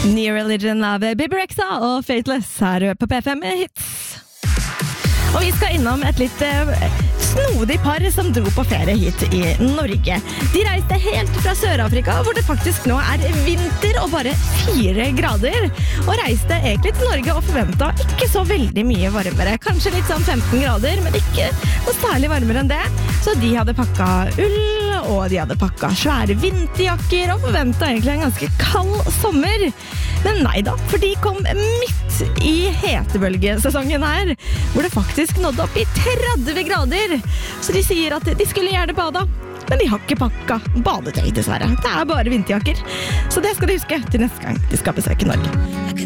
New Religion av Bibi Rexha og Faithless her på P5 Hits. Og vi skal innom et litt snodig par som dro på ferie hit i Norge. De reiste helt fra Sør-Afrika, hvor det faktisk nå vinter og bare 4 grader. Og reiste egentlig til Norge og forventet ikke så veldig mye varmere. Kanskje litt sånn 15 grader, men ikke noe særlig varmere enn det. Så de hadde pakket ull, og de hadde pakket svære vinterjakker, og forventet egentlig en ganske kald sommer. Men nei da, for de kom midt i hetebølgesesongen her, hvor det faktisk nådde opp i 30 grader. Så de sier at de skulle gjerne bada, men de har ikke pakket badetøy dessverre. Det bare vinterjakker. Så det skal de huske til neste gang de skal besøke Norge.